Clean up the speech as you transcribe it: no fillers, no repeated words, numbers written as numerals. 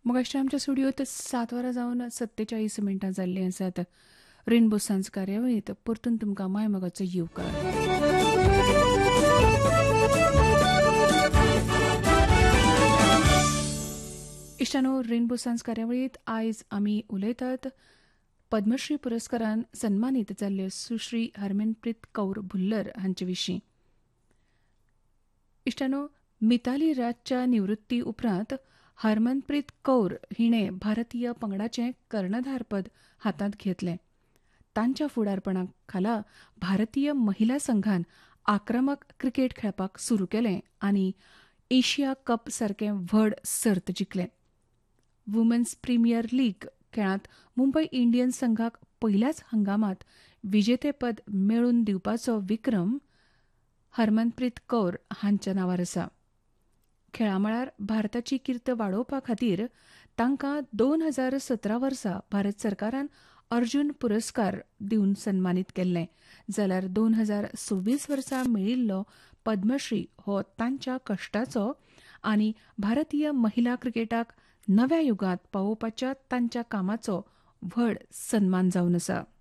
मगाशी आमच्या स्टुडिओत 7 वरां जावन 47 मिनटां जाल्लीं आसात. रेनबो सांज कार्यावळींत परतून तुमकां मायमोगाचो येवकार. इश्टानो, रेनबो सांज कार्यावळींत आयज आमी उलयतात पद्मश्री पुरस्कारान सन्मानीत जाल्ले सुश्री हरमनप्रीत कौर भुल्लर हांचे विशीं. इश्टानो, मिताली राजच्या निवृत्ती उपरांत हरमनप्रीत कौर हिणें भारतीय पंगडाचें कर्णधारपद हातांत घेतलें. तांच्या फुडारपणा खाला भारतीय महिला संघान आक्रमक क्रिकेट खेळपाक सुरू केलें आनी एशिया कप सारकें व्हड सर्त जिखलें. वुमन्स प्रिमियर लीग खेळांत मुंबय इंडियन्स संघाक पयल्याच हंगामांत विजेतेपद मेळोवन दिवपाचो विक्रम हरमनप्रीत कौर हांच्या नांवार आसा. खेळां मळार भारताची कीर्त वाडोवपा खातीर तांकां 2017 वर्सा भारत सरकारान अर्जुन पुरस्कार दिवन सन्मानीत केल्लें, जाल्यार 2026 वर्सा मेळिल्लो पद्मश्री हो तांच्या कश्टाचो आनी भारतीय महिला क्रिकेटाक नव्या युगांत पावोवपाच्या तांच्या कामाचो व्हड सन्मान जावन आसा.